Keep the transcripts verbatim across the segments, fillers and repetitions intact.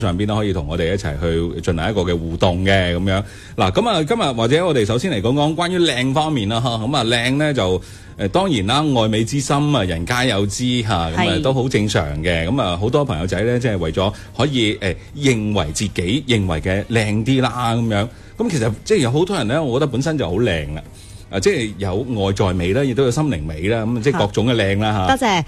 上邊都可以同我哋一齊去進行一個嘅互動嘅咁樣。嗱，咁啊今日或者我哋首先嚟講講關於靚方面啦，咁啊靚咧就誒、呃、當然啦，愛美之心啊人皆有之嚇，咁啊都好正常嘅。咁啊好多朋友仔咧，即係為咗可以誒、呃、認為自己認為嘅靚啲啦咁樣。咁其實即係有好多人咧，我覺得本身就好靚啦，啊即係有外在美啦，亦都有心靈美啦，咁即係各種嘅靚啦嚇。 多謝。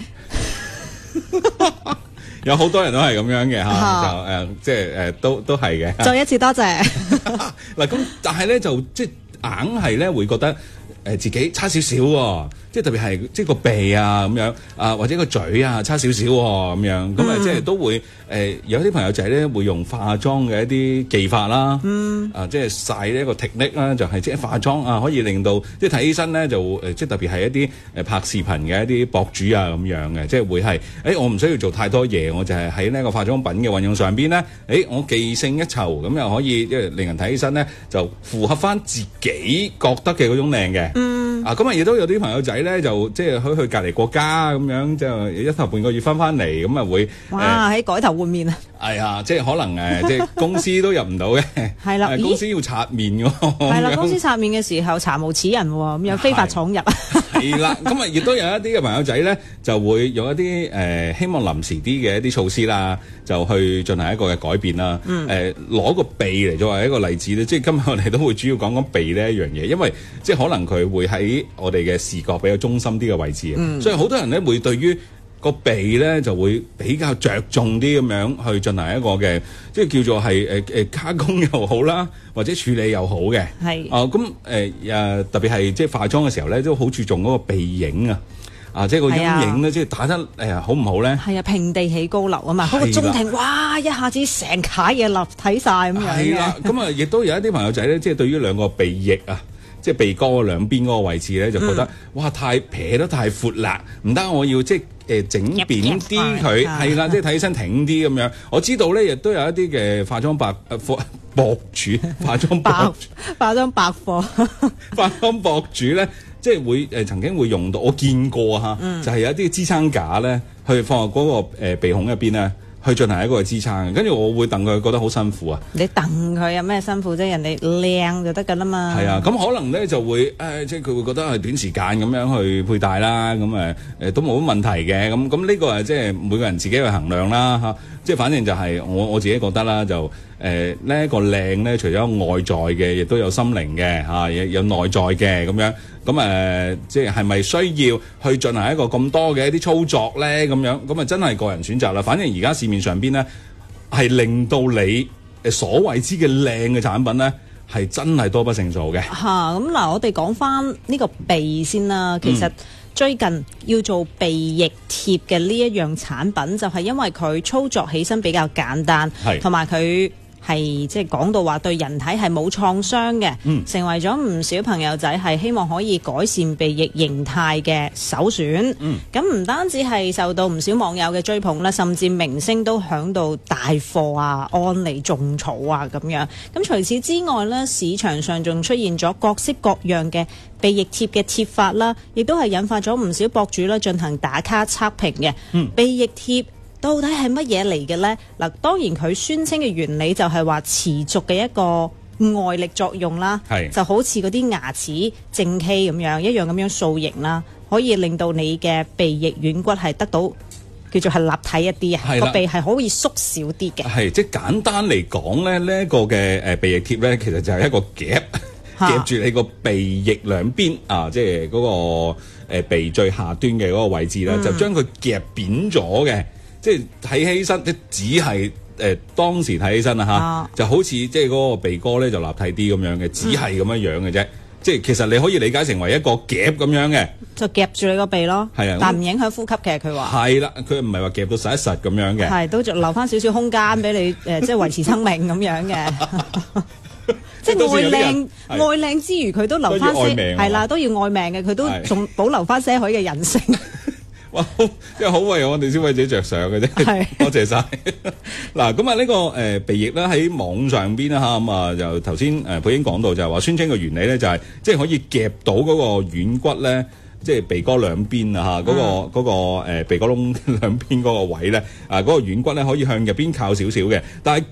有好多人都係咁樣嘅嚇，就誒、呃、即係誒、呃、都都係嘅。 再一次多謝。 嗱咁，但係咧就即係硬係咧會覺得誒、呃、自己差少少喎，即係特別係即係個鼻啊咁樣啊，或者個嘴啊差少少喎咁樣，咁啊、嗯、即係都會誒、呃、有啲朋友仔咧會用化妝嘅一啲技法啦，嗯啊即係晒呢一個 technique 啦，就係即係化妝啊可以令到即係睇起身咧就誒即係特別係一啲誒拍視頻嘅一啲博主啊咁樣嘅，即係會係誒、欸、我唔需要做太多嘢，我就係喺呢個化妝品嘅運用上邊咧，誒、欸、我技勝一籌咁又可以即係令人睇起身咧就符合翻自己覺得嘅嗰種靚嘅。嗯啊咁啊亦都有啲朋友仔咧就即係去去隔離國家咁樣，即係一頭半個月翻翻嚟咁啊會哇喺、呃、改頭換面啊！ 係啊，即係可能誒，即係公司都入唔到嘅。係啦，公司要擦面嘅。 係啦，公司擦面嘅時候查無此人喎，咁樣非法闖入。 係啦，咁啊，亦都有一啲嘅朋友仔咧，就會用一啲誒、呃、希望臨時啲嘅一啲措施啦，就去進行一個嘅改變啦。誒、嗯，攞、呃、個鼻嚟作為一個例子咧，即係今日我哋都會主要講講鼻呢一樣嘢，因為即係可能佢會喺我哋嘅視覺比較中心啲嘅位置，嗯、所以好多人咧會對於個鼻咧就會比較着重啲咁樣去進行一個嘅，即係叫做係誒誒加工又好啦，或者處理又好嘅。係啊，咁誒誒特別係即係化妝嘅時候咧，都好注重嗰個鼻影啊，啊即係個陰影咧，即係打得誒好唔好咧？係啊，平地起高樓啊嘛，嗰個中庭哇一下子成卡嘢立體晒咁樣嘅。係啦，咁啊亦都有一啲朋友仔咧，即係對於兩個鼻翼啊。即係鼻哥兩邊嗰個位置咧，就覺得、嗯、哇太撇得太闊啦，唔得，我要即係誒整扁啲佢，係啦，即係睇起身挺啲咁樣。我知道咧，亦都有一啲嘅化妝百誒博博主，化妝博化妝百貨， 化妝博主咧，即係會誒、呃、曾經會用到，我見過嚇，嗯、就係有一啲支撐架咧，去放入嗰個、呃、鼻孔入邊咧。去進行一個支撐，跟住我會戥佢覺得好辛苦啊！你戥佢有咩辛苦啫？人哋靚就得㗎啦嘛。係啊，咁可能咧就會誒、呃，即係佢會覺得係短時間咁樣去佩戴啦，咁誒誒都冇乜問題嘅。咁咁呢個係即係每個人自己去衡量啦嚇。即係反正就係我我自己覺得啦，就誒、呃、呢一個靚咧，除咗外在嘅，亦都有心靈嘅嚇，有有內在嘅咁樣。咁誒、呃，即係係咪需要去進行一個咁多嘅一啲操作咧？咁樣咁啊，真係個人選擇啦。反正而家市面上邊咧，係令到你誒所謂之嘅靚嘅產品咧，係真係多不勝數嘅。嚇、啊，咁嗱，我哋講翻呢個鼻先啦。其實最近要做鼻翼貼嘅呢一樣產品，就係因為佢操作起身比較簡單，同埋佢係即係講到話對人體係冇創傷嘅，嗯、成為咗唔少朋友仔係希望可以改善鼻翼形態嘅首選。咁唔、嗯、單止係受到唔少網友嘅追捧啦，甚至明星都響度帶貨啊、安利種草啊咁樣。咁除此之外呢，市場上仲出現咗各式各樣嘅鼻翼貼嘅貼法啦，亦都係引發咗唔少博主啦進行打卡測評嘅。嗯、鼻翼貼到底係乜嘢嚟嘅呢？嗱，當然佢宣稱嘅原理就係話持續嘅一個外力作用啦，是就好似嗰啲牙齒正 K 咁樣一樣咁樣塑形啦，可以令到你嘅鼻翼軟骨係得到叫做係立體一啲啊，個鼻係可以縮小啲嘅。係即係簡單嚟講咧，呢、這、一個嘅誒鼻翼貼咧，其實就係一個夾夾住你個鼻翼兩邊啊，即係嗰個誒鼻最下端嘅嗰個位置啦，嗯、就將佢夾扁咗嘅。即係睇起身，即只係誒、呃、當時睇起身啊嚇，就好似即係嗰個鼻哥咧就立體啲咁樣嘅，只係咁樣樣嘅啫。嗯、即係其實你可以理解成為一個夾咁樣嘅，就夾住你個鼻咯。係啊，但唔影響呼吸嘅佢話。係啦，佢唔係話夾到實一實咁樣嘅。係都留翻少少空間俾你誒、呃，即係維持生命咁樣嘅。即係愛靚愛靚之餘，佢都留翻些係啦，都要愛命嘅，佢都仲保留翻些許嘅人性。哇！即係好為我哋消費者着想嘅啫，是多謝晒。嗱，咁啊呢個誒、呃、鼻翼咧喺網上邊啦嚇，咁啊就頭先誒佩英講到就係話宣稱嘅原理咧就係、是、即係可以夾到嗰個軟骨咧， 即係鼻哥兩邊啊嚇，嗰、個嗰、個誒鼻哥窿兩邊嗰個位咧，啊嗰、個軟骨咧可以向入邊靠少少嘅，但係